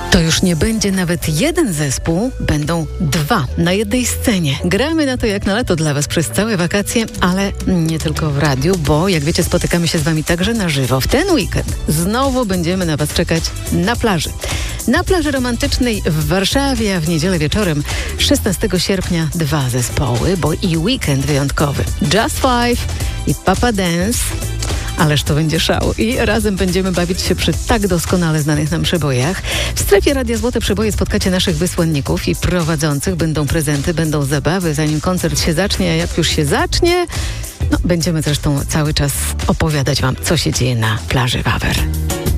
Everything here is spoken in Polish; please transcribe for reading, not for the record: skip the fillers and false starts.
To już nie będzie nawet jeden zespół, będą dwa na jednej scenie. Gramy na to jak na lato dla Was przez całe wakacje, ale nie tylko w radiu, bo jak wiecie, spotykamy się z Wami także na żywo. W ten weekend znowu będziemy na Was czekać na plaży. Na plaży romantycznej w Warszawie, a w niedzielę wieczorem 16 sierpnia dwa zespoły, bo i weekend wyjątkowy. Just Five i Papa Dance. Ależ to będzie szał. I razem będziemy bawić się przy tak doskonale znanych nam przebojach. W strefie Radia Złote Przeboje spotkacie naszych wysłanników i prowadzących. Będą prezenty, będą zabawy, zanim koncert się zacznie, a jak już się zacznie, będziemy zresztą cały czas opowiadać Wam, co się dzieje na plaży Wawer.